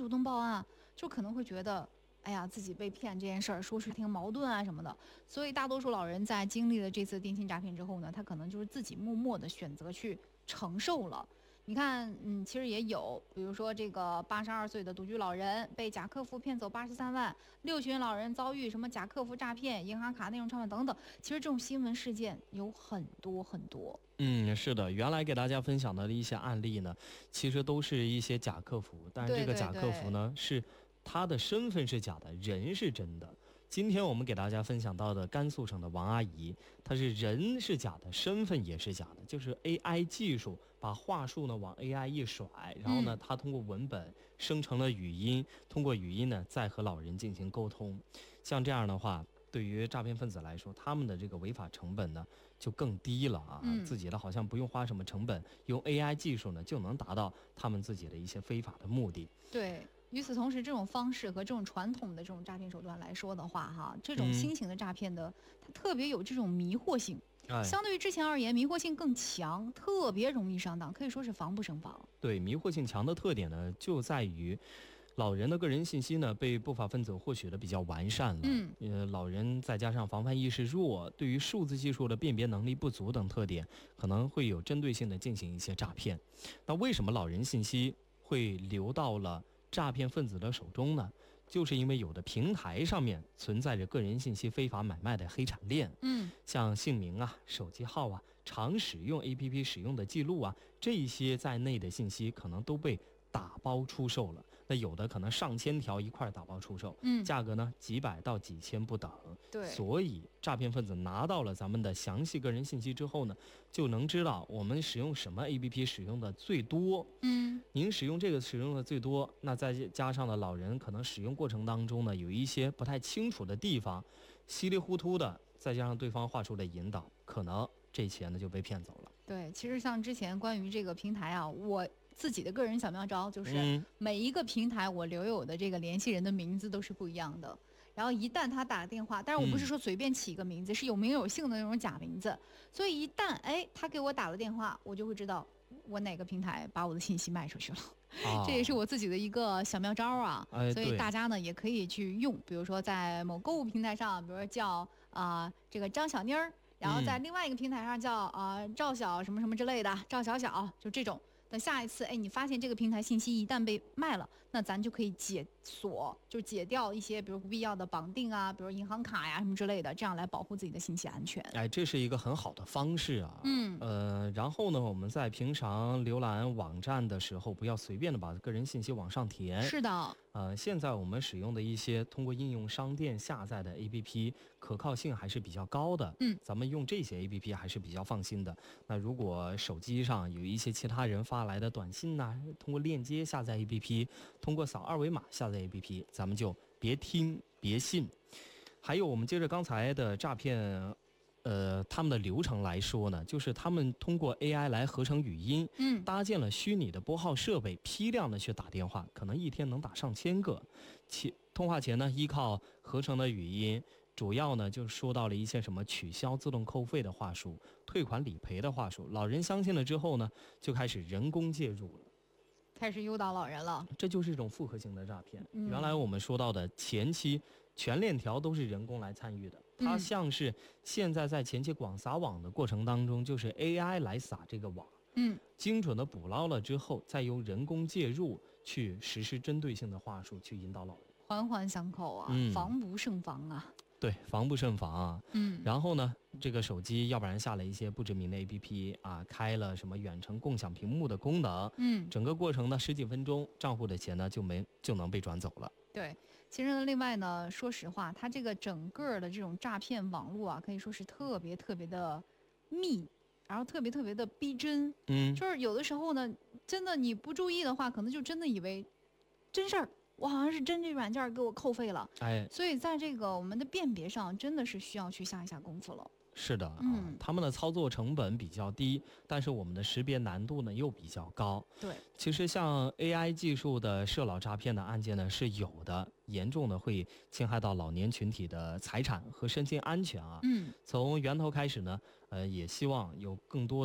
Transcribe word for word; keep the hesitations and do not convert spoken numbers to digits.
主动报案，就可能会觉得哎呀，自己被骗这件事儿，说是挺矛盾啊什么的，所以大多数老人在经历了这次电信诈骗之后呢，他可能就是自己默默的选择去承受了。你看，嗯，其实也有，比如说这个八十二岁的独居老人被假客服骗走八十三万，六旬老人遭遇什么假客服诈骗、银行卡内容串换等等，其实这种新闻事件有很多很多。 嗯，是的，原来给大家分享的一些案例呢，其实都是一些假客服，但是这个假客服呢， 对对对是他的身份是假的，人是真的。今天我们给大家分享到的甘肃省的王阿姨，她是人是假的，身份也是假的，就是 A I 技术把话术呢往 A I 一甩，然后呢，她通过文本生成了语音，通过语音呢再和老人进行沟通。像这样的话，对于诈骗分子来说，他们的这个违法成本呢就更低了啊， 嗯、 自己的好像不用花什么成本，用 A I 技术呢就能达到他们自己的一些非法的目的。 对。与此同时，这种方式和这种传统的这种诈骗手段来说的话，哈，这种新型的诈骗的，嗯、它特别有这种迷惑性， 哎， 相对于之前而言，迷惑性更强，特别容易上当，可以说是防不胜防。 对，迷惑性强的特点呢，就在于老人的个人信息呢被不法分子获取的比较完善了， 嗯， 呃，老人再加上防范意识弱，对于数字技术的辨别能力不足等特点，可能会有针对性的进行一些诈骗。那为什么老人信息会流到了诈骗分子的手中呢？就是因为有的平台上面存在着个人信息非法买卖的黑产链， 嗯， 像姓名啊、手机号啊、常使用 A P P 使用的记录啊，这些在内的信息可能都被打包出售了。那有的可能上千条一块打包出售， 嗯， 价格呢几百到几千不等。 对， 所以诈骗分子拿到了咱们的详细个人信息之后呢，就能知道我们使用什么 A P P 使用的最多。 嗯， 您使用这个使用的最多，那再加上了老人可能使用过程当中呢有一些不太清楚的地方，稀里糊涂的，再加上对方话术的引导，可能这钱呢就被骗走了。 对，其实像之前关于这个平台啊，我自己的个人小妙招就是每一个平台我留有的这个联系人的名字都是不一样的，然后一旦他打电话，但是我不是说随便起一个名字，嗯、是有名有姓的那种假名字，所以一旦哎他给我打了电话，我就会知道我哪个平台把我的信息卖出去了。啊、这也是我自己的一个小妙招啊， 哎、 所以大家呢也可以去用，比如说在某购物平台上，比如说叫啊、呃、这个张小妮儿，然后在另外一个平台上叫啊、呃、赵小什么什么之类的，赵小小，就这种。等下一次，哎，你发现这个平台信息一旦被卖了，那咱就可以解锁，就解掉一些比如不必要的绑定啊，比如银行卡呀什么之类的，这样来保护自己的信息安全。 哎，这是一个很好的方式啊。 嗯， 呃，然后呢，我们在平常浏览网站的时候，不要随便的把个人信息往上填。 是的。 呃，现在我们使用的一些通过应用商店下载的 A P P， 可靠性还是比较高的。 嗯， 咱们用这些 A P P 还是比较放心的。那如果手机上有一些其他人发来的短信呐、啊，通过链接下载 A P P， 通过扫二维码下载 A P P， 咱们就别听别信。还有，我们接着刚才的诈骗。呃，他们的流程来说呢，就是他们通过 A I 来合成语音， 嗯， 搭建了虚拟的拨号设备，批量的去打电话，可能一天能打上千个。其通话前呢，依靠合成的语音，主要呢就说到了一些什么取消自动扣费的话术、退款理赔的话术。老人相信了之后呢，就开始人工介入了。 开始诱导老人了， 这就是一种复合型的诈骗。 嗯、 原来我们说到的前期全链条都是人工来参与的，它像是现在在前期广撒网的过程当中，就是 A I 来撒这个网， 嗯， 精准的捕捞了之后，再由人工介入去实施针对性的话术去引导老人， 环环相扣啊， 嗯、 防不胜防啊。 对，防不胜防啊。 嗯， 然后呢，这个手机要不然下了一些不知名的 A P P 啊，开了什么远程共享屏幕的功能， 嗯， 整个过程呢十几分钟，账户的钱呢就没就能被转走了。 对，其实呢，另外呢，说实话，它这个整个的这种诈骗网络啊，可以说是特别特别的密，然后特别特别的逼真。 嗯， 就是有的时候呢，真的你不注意的话，可能就真的以为真事儿。我好像是真这软件给我扣费了， 哎， 所以在这个我们的辨别上，真的是需要去下一下功夫了。 是的， 嗯， 他们的操作成本比较低，但是我们的识别难度呢又比较高。 对， 其实像 A I 技术的涉老诈骗的案件呢是有的，严重的会侵害到老年群体的财产和身心安全啊。 嗯， 从源头开始呢，呃，也希望有更多